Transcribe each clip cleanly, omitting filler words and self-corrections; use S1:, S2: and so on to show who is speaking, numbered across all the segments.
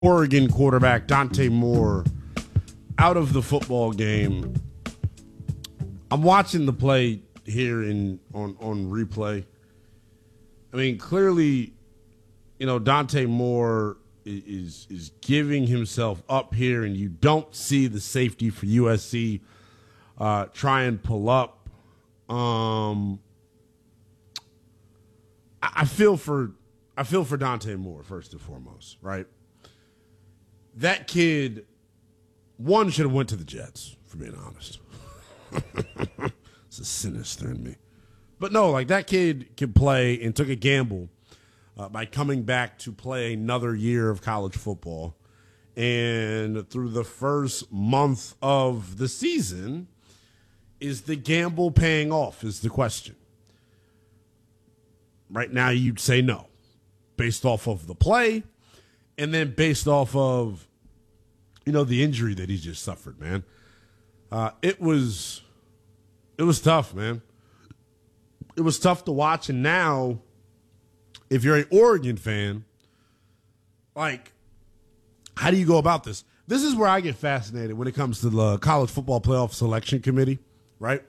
S1: Oregon quarterback Dante Moore out of the football game. I'm watching the play here on replay. I mean, clearly, Dante Moore is giving himself up here, and you don't see the safety for USC try and pull up. I feel for Dante Moore first and foremost, right? That kid, one, should have went to the Jets, for being honest. It's a sinister in me. But no, like, that kid can play and took a gamble by coming back to play another year of college football. And through the first month of the season, is the gamble paying off is the question. Right now, you'd say no, based off of the play, and then based off of, the injury that he just suffered, man. It was tough, man. It was tough to watch, and now, if you're an Oregon fan, like, how do you go about this? This is where I get fascinated when it comes to the College Football Playoff Selection Committee, right?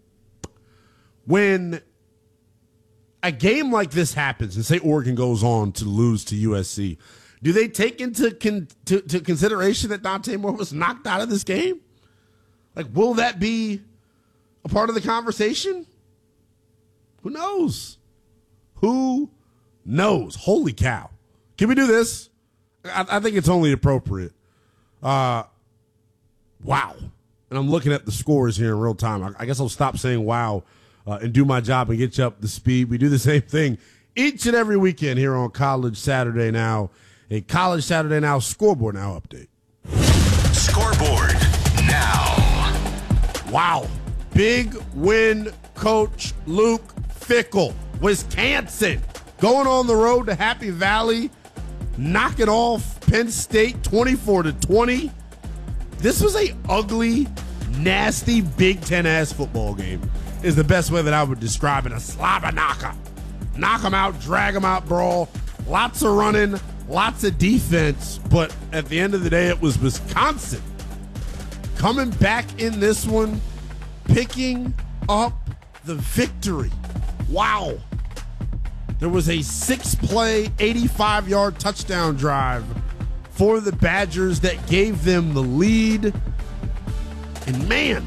S1: When a game like this happens, and say Oregon goes on to lose to USC, do they take into consideration that Dante Moore was knocked out of this game? Like, will that be a part of the conversation? Who knows? Who knows? Holy cow. Can we do this? I think it's only appropriate. Wow. And I'm looking at the scores here in real time. I guess I'll stop saying wow and do my job and get you up to speed. We do the same thing each and every weekend here on College Saturday Now. A College Saturday Now Scoreboard Now update.
S2: Scoreboard Now.
S1: Wow. Big win, Coach Luke Fickell. Wisconsin going on the road to Happy Valley, knocking off Penn State 24-20. This was a ugly, nasty Big Ten-ass football game is the best way that I would describe it. A slobber knocker. Knock them out, drag them out, brawl. Lots of running, lots of defense, but at the end of the day, it was Wisconsin coming back in this one, picking up the victory. Wow. There was a 6-play, 85-yard touchdown drive for the Badgers that gave them the lead. And man,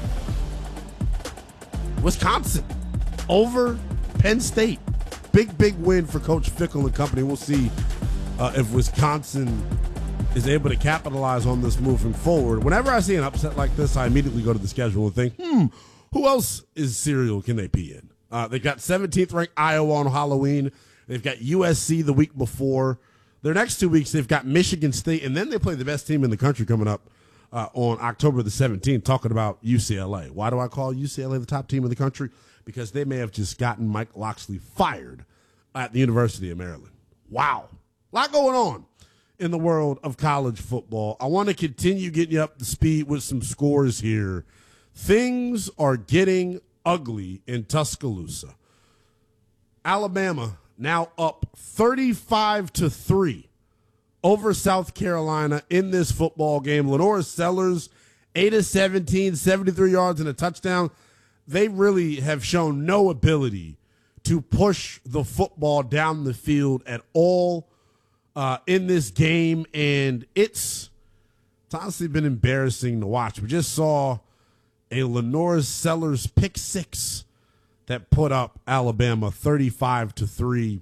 S1: Wisconsin over Penn State. Big win for Coach Fickell and company. We'll see if Wisconsin is able to capitalize on this moving forward. Whenever I see an upset like this, I immediately go to the schedule and think, who else is cereal can they pee in? They've got 17th ranked Iowa on Halloween. They've got USC the week before. Their next 2 weeks, they've got Michigan State, and then they play the best team in the country coming up on October the 17th, talking about UCLA. Why do I call UCLA the top team in the country? Because they may have just gotten Mike Locksley fired at the University of Maryland. Wow. A lot going on in the world of college football. I want to continue getting you up to speed with some scores here. Things are getting ugly in Tuscaloosa. Alabama now up 35-3 over South Carolina in this football game. Lenore Sellers, 8 of 17, 73 yards and a touchdown. They really have shown no ability to push the football down the field at all in this game, and it's honestly been embarrassing to watch. We just saw a Lenore Sellers pick six that put up Alabama 35-3.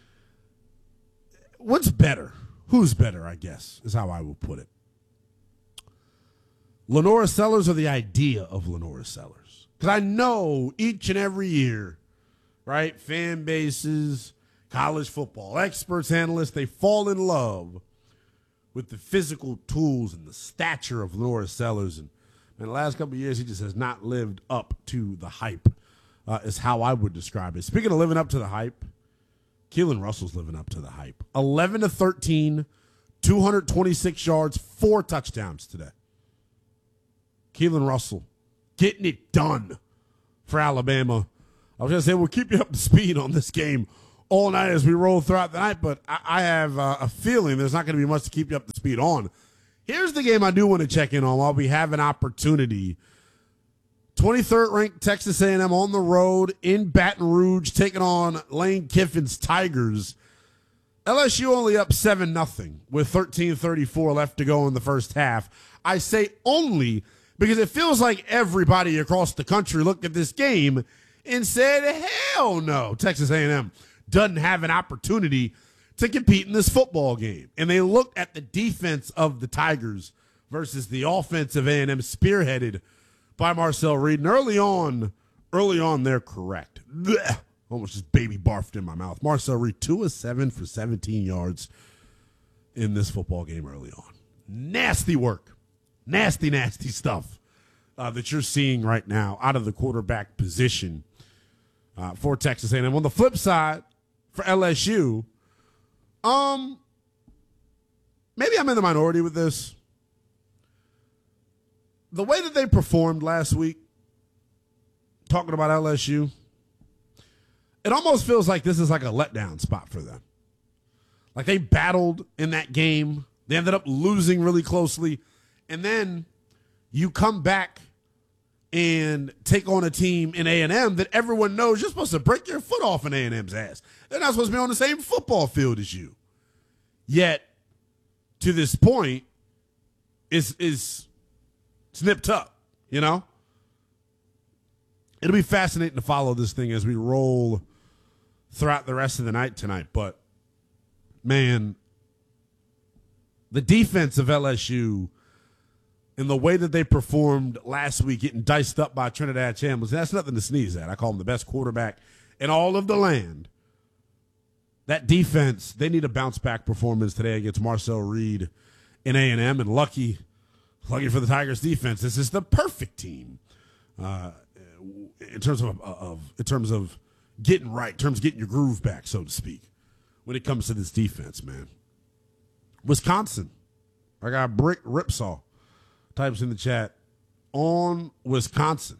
S1: What's better? Who's better, I guess, is how I will put it. Lenore Sellers or the idea of Lenore Sellers? Because I know each and every year, right, fan bases, college football experts, analysts, they fall in love with the physical tools and the stature of Lenore Sellers. And in the last couple of years, he just has not lived up to the hype, is how I would describe it. Speaking of living up to the hype, Keelan Russell's living up to the hype. 11 of 13, 226 yards, 4 touchdowns today. Keelan Russell getting it done for Alabama. I was going to say, we'll keep you up to speed on this game all night as we roll throughout the night, but I have a feeling there's not going to be much to keep you up to speed on. Here's the game I do want to check in on while we have an opportunity. 23rd ranked Texas A&M on the road in Baton Rouge, taking on Lane Kiffin's Tigers. LSU only up 7-0 with 13:34 left to go in the first half. I say only because it feels like everybody across the country looked at this game and said, hell no, Texas A&M doesn't have an opportunity to compete in this football game. And they looked at the defense of the Tigers versus the offense of A&M spearheaded by Marcel Reed. And early on, they're correct. Blech. Almost just baby barfed in my mouth. Marcel Reed, 2 of 7 for 17 yards in this football game early on. Nasty work. Nasty stuff that you're seeing right now out of the quarterback position for Texas A&M. On the flip side, for LSU, maybe I'm in the minority with this. The way that they performed last week, talking about LSU, it almost feels like this is like a letdown spot for them. Like they battled in that game. They ended up losing really closely. And then you come back and take on a team in A&M that everyone knows you're supposed to break your foot off in A&M's ass. They're not supposed to be on the same football field as you. Yet, to this point, is snipped up, you know? It'll be fascinating to follow this thing as we roll throughout the rest of the night tonight. But, man, the defense of LSU and the way that they performed last week, getting diced up by Trinidad Chambliss, that's nothing to sneeze at. I call him the best quarterback in all of the land. That defense, they need a bounce-back performance today against Marcel Reed in A&M. And lucky for the Tigers defense, this is the perfect team in terms of getting right, in terms of getting your groove back, so to speak, when it comes to this defense, man. Wisconsin. I got Brick Ripsaw types in the chat on Wisconsin.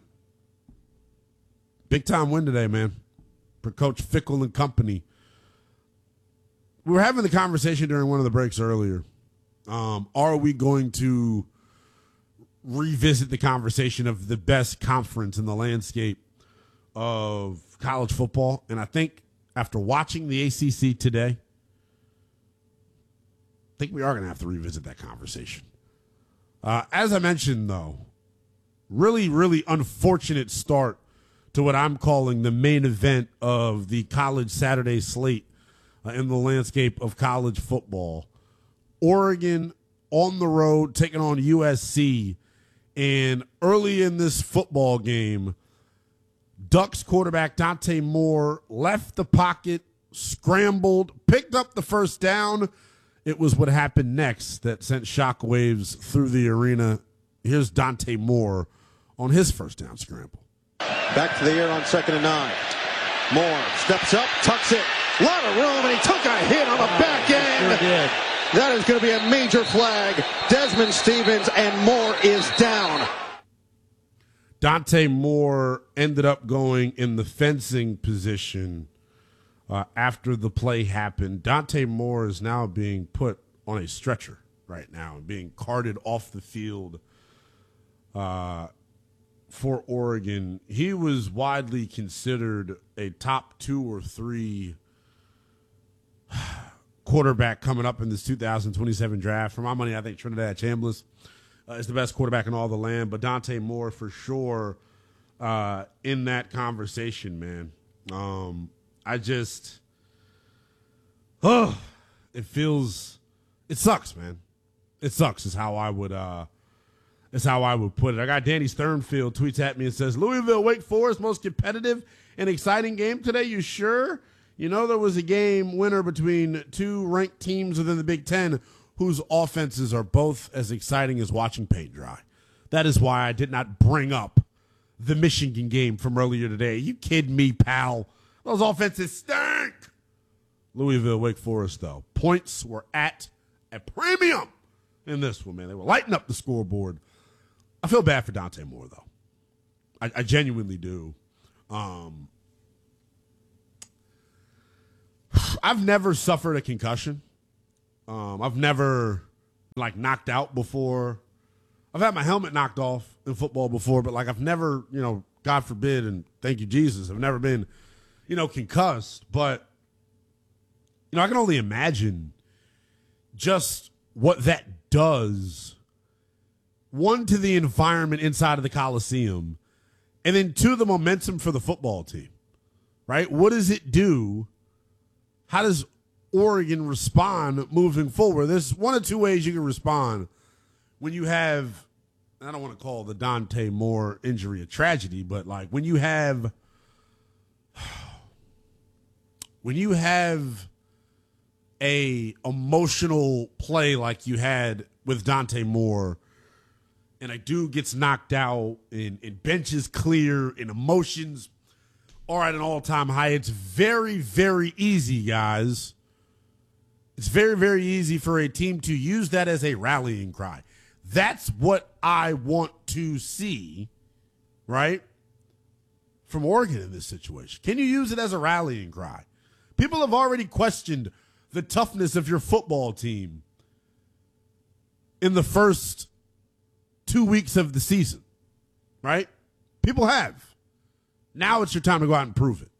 S1: Big time win today, man, for Coach Fickell and company. We were having the conversation during one of the breaks earlier. Are we going to revisit the conversation of the best conference in the landscape of college football? And I think after watching the ACC today, I think we are going to have to revisit that conversation. As I mentioned, though, really, really unfortunate start to what I'm calling the main event of the college Saturday slate in the landscape of college football. Oregon on the road taking on USC. And early in this football game, Ducks quarterback Dante Moore left the pocket, scrambled, picked up the first down. It was what happened next that sent shockwaves through the arena. Here's Dante Moore on his first down scramble.
S3: Back to the air on 2nd and 9. Moore steps up, tucks it. A lot of room, and he took a hit on the back end.
S4: Sure did.
S3: That is going to be a major flag. Desmond Stevens, and Moore is down.
S1: Dante Moore ended up going in the fencing position after the play happened. Dante Moore is now being put on a stretcher right now and being carted off the field for Oregon. He was widely considered a top 2 or 3 quarterback coming up in this 2027 draft. For my money, I think Trinidad Chambliss is the best quarterback in all the land, but Dante Moore for sure in that conversation, man. It sucks, man. It sucks is how I would put it. I got Danny Sternfield tweets at me and says, Louisville, Wake Forest, most competitive and exciting game today. You sure? You know, there was a game winner between 2 ranked teams within the Big Ten whose offenses are both as exciting as watching paint dry. That is why I did not bring up the Michigan game from earlier today. You kidding me, pal? Those offenses stink. Louisville, Wake Forest, though. Points were at a premium in this one, man. They were lighting up the scoreboard. I feel bad for Dante Moore, though. I genuinely do. I've never suffered a concussion. I've never knocked out before. I've had my helmet knocked off in football before, but I've never, God forbid, and thank you, Jesus, I've never been, concussed. But, I can only imagine just what that does, one, to the environment inside of the Coliseum, and then two, the momentum for the football team, right? What does it do? How does Oregon respond moving forward? There's one or two ways you can respond when you have, I don't want to call the Dante Moore injury a tragedy, but when you have a emotional play like you had with Dante Moore, and a dude gets knocked out and benches clear and emotions are at an all-time high, it's very, very easy, guys. It's very, very easy for a team to use that as a rallying cry. That's what I want to see, right, from Oregon in this situation. Can you use it as a rallying cry? People have already questioned the toughness of your football team in the first 2 weeks of the season, right? People have. Now it's your time to go out and prove it.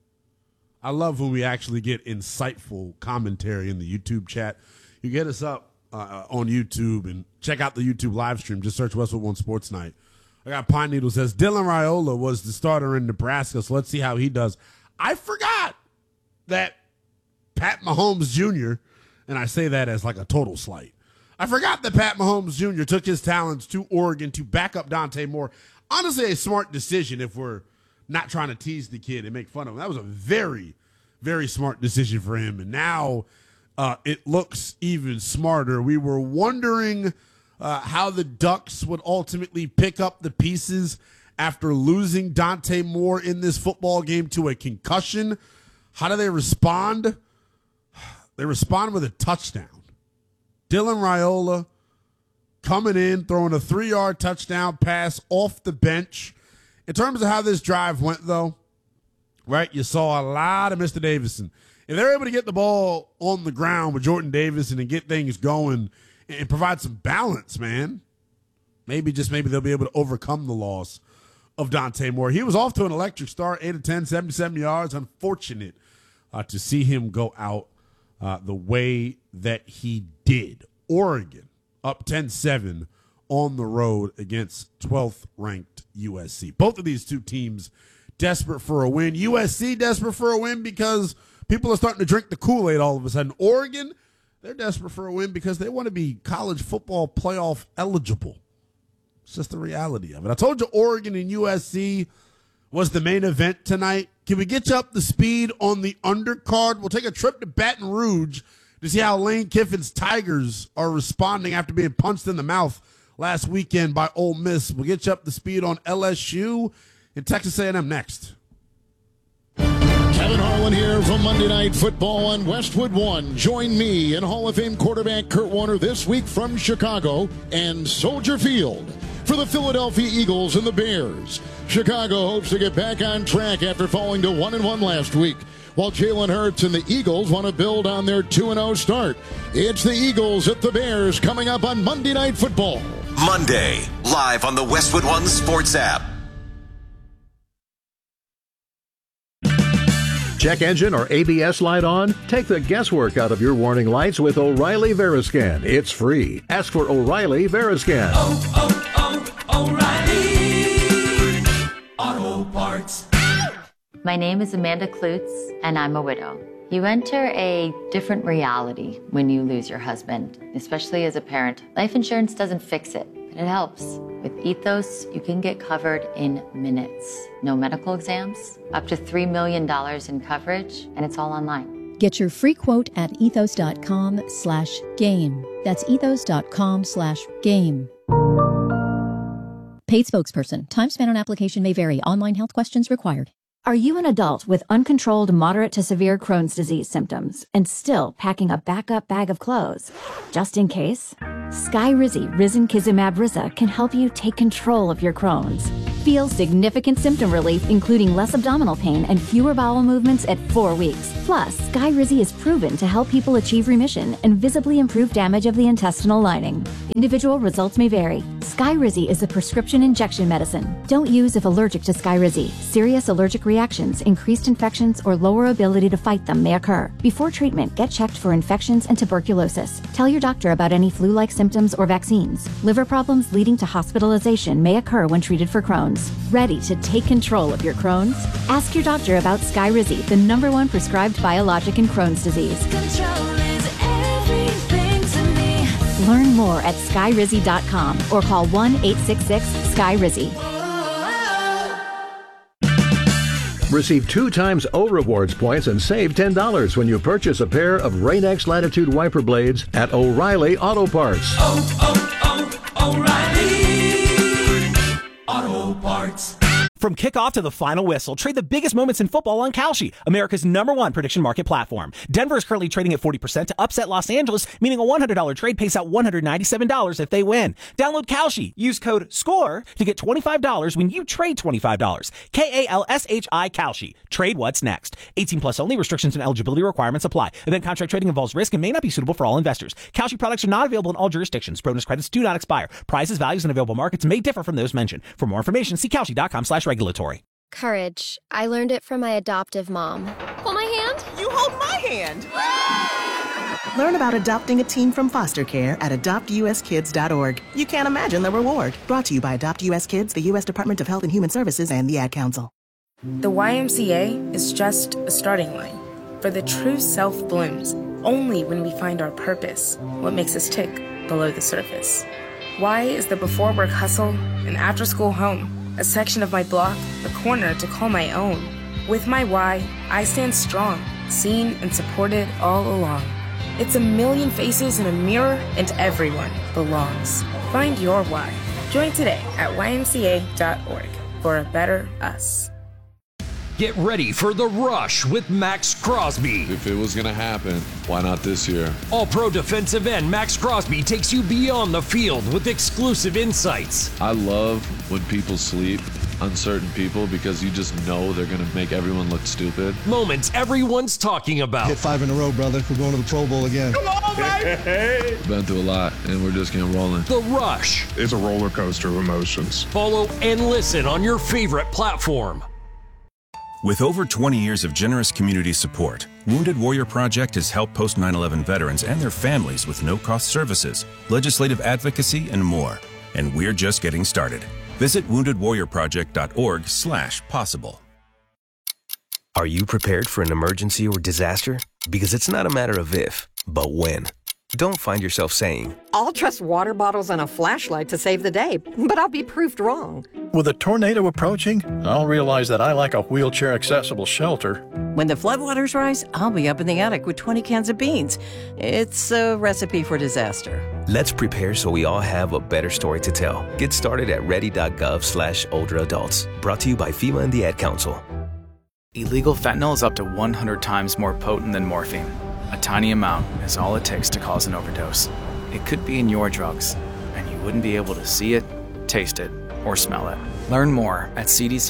S1: I love when we actually get insightful commentary in the YouTube chat. You get us up on YouTube and check out the YouTube live stream. Just search Westwood One Sports Night. I got Pine Needle says, Dylan Raiola was the starter in Nebraska, so let's see how he does. I forgot that Pat Mahomes Jr., and I say that as a total slight, I forgot that Pat Mahomes Jr. took his talents to Oregon to back up Dante Moore. Honestly, a smart decision if we're not trying to tease the kid and make fun of him. That was a very, very smart decision for him. And now it looks even smarter. We were wondering how the Ducks would ultimately pick up the pieces after losing Dante Moore in this football game to a concussion. How do they respond? They respond with a touchdown. Dylan Raiola coming in, throwing a 3-yard touchdown pass off the bench. In terms of how this drive went, though, right, you saw a lot of Mr. Davison. If they're able to get the ball on the ground with Jordan Davison and get things going and provide some balance, man, maybe they'll be able to overcome the loss of Dante Moore. He was off to an electric start, 8 of 10, 77 yards. Unfortunate to see him go out the way that he did. Oregon up 10-7 on the road against 12th ranked USC. Both of these two teams desperate for a win. USC desperate for a win because people are starting to drink the Kool-Aid all of a sudden. Oregon, they're desperate for a win because they want to be college football playoff eligible. It's just the reality of it. I told you Oregon and USC was the main event tonight. Can we get you up to speed on the undercard? We'll take a trip to Baton Rouge to see how Lane Kiffin's Tigers are responding after being punched in the mouth last weekend by Ole Miss. We'll get you up to speed on LSU and Texas A&M next.
S4: Kevin Harlan here from Monday Night Football on Westwood One. Join me and Hall of Fame quarterback Kurt Warner this week from Chicago and Soldier Field for the Philadelphia Eagles and the Bears. Chicago hopes to get back on track after falling to 1-1 last week, while Jalen Hurts and the Eagles want to build on their 2-0 start. It's the Eagles at the Bears coming up on Monday Night Football.
S2: Monday, live on the Westwood One Sports app.
S5: Check engine or ABS light on? Take the guesswork out of your warning lights with O'Reilly Veriscan. It's free. Ask for O'Reilly Veriscan.
S6: O'Reilly Auto Parts.
S7: My name is Amanda Klutz, and I'm a widow. You enter a different reality when you lose your husband, especially as a parent. Life insurance doesn't fix it, but it helps. With Ethos, you can get covered in minutes. No medical exams, up to $3 million in coverage, and it's all online.
S8: Get your free quote at ethos.com/game. That's ethos.com/game. Paid spokesperson. Time spent on application may vary. Online health questions required.
S9: Are you an adult with uncontrolled moderate to severe Crohn's disease symptoms and still packing a backup bag of clothes? Just in case, Skyrizi Risankizumab Riza can help you take control of your Crohn's. Feel significant symptom relief, including less abdominal pain and fewer bowel movements at 4 weeks. Plus, Skyrizi is proven to help people achieve remission and visibly improve damage of the intestinal lining. Individual results may vary. Skyrizi is a prescription injection medicine. Don't use if allergic to Skyrizi. Serious allergic reactions, increased infections, or lower ability to fight them may occur. Before treatment, get checked for infections and tuberculosis. Tell your doctor about any flu-like symptoms or vaccines. Liver problems leading to hospitalization may occur when treated for Crohn's. Ready to take control of your Crohn's? Ask your doctor about Skyrizi, the #1 prescribed biologic in Crohn's disease.
S6: Control is everything to me.
S9: Learn more at skyrizi.com or call 1-866-SKYRIZI.
S5: Receive 2 times O Rewards points and save $10 when you purchase a pair of Rain-X Latitude wiper blades at O'Reilly Auto Parts.
S6: O'Reilly Auto Parts.
S10: From kickoff to the final whistle, trade the biggest moments in football on Kalshi, America's #1 prediction market platform. Denver is currently trading at 40% to upset Los Angeles, meaning a $100 trade pays out $197 if they win. Download Kalshi. Use code SCORE to get $25 when you trade $25. KALSHI Kalshi. Trade what's next. 18 plus only. Restrictions and eligibility requirements apply. Event contract trading involves risk and may not be suitable for all investors. Kalshi products are not available in all jurisdictions. Bonus credits do not expire. Prices, values, and available markets may differ from those mentioned. For more information, see Kalshi.com/regulatory.
S11: Courage. I learned it from my adoptive mom. Hold my hand.
S12: You hold my hand.
S13: Learn about adopting a teen from foster care at adoptuskids.org. You can't imagine the reward. Brought to you by Adopt US Kids, the U.S. Department of Health and Human Services, and the Ad Council.
S14: The YMCA is just a starting line. For the true self blooms only when we find our purpose, what makes us tick below the surface. Y is the before work hustle and after school home. A section of my block, a corner to call my own. With my why, I stand strong, seen and supported all along. It's a million faces in a mirror, and everyone belongs. Find your why. Join today at ymca.org for a better us.
S15: Get ready for The Rush with Max Crosby.
S16: If it was going to happen, why not this year?
S15: All-pro defensive end Max Crosby takes you beyond the field with exclusive insights.
S16: I love when people sleep on certain people because you just know they're going to make everyone look stupid.
S15: Moments everyone's talking about.
S17: Hit 5 in a row, brother. We're going to the Pro Bowl again.
S16: Come on, baby! Been through a lot, and we're just getting rolling.
S15: The Rush.
S18: It's a roller coaster of emotions.
S15: Follow and listen on your favorite platform.
S19: With over 20 years of generous community support, Wounded Warrior Project has helped post 9/11 veterans and their families with no-cost services, legislative advocacy, and more. And we're just getting started. Visit woundedwarriorproject.org/possible.
S20: Are you prepared for an emergency or disaster? Because it's not a matter of if, but when. Don't find yourself saying,
S21: I'll trust water bottles and a flashlight to save the day, but I'll be proved wrong.
S22: With a tornado approaching, I'll realize that I lack a wheelchair-accessible shelter.
S23: When the floodwaters rise, I'll be up in the attic with 20 cans of beans. It's a recipe for disaster.
S20: Let's prepare so we all have a better story to tell. Get started at ready.gov/older adults. Brought to you by FEMA and the Ad Council.
S24: Illegal fentanyl is up to 100 times more potent than morphine. A tiny amount is all it takes to cause an overdose. It could be in your drugs, and you wouldn't be able to see it, taste it, or smell it. Learn more at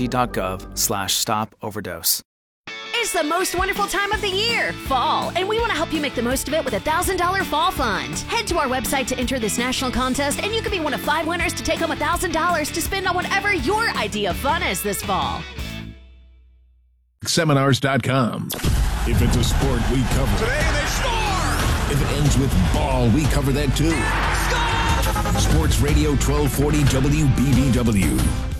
S24: cdc.gov/stop-overdose.
S25: It's the most wonderful time of the year, fall, and we want to help you make the most of it with a $1,000 fall fund. Head to our website to enter this national contest, and you could be one of 5 winners to take home $1,000 to spend on whatever your idea of fun is this fall.
S26: Seminars.com. If it's a sport, we cover it.
S6: Today they score!
S26: If it ends with ball, we cover that too.
S6: Score!
S26: Sports Radio 1240 WBBW.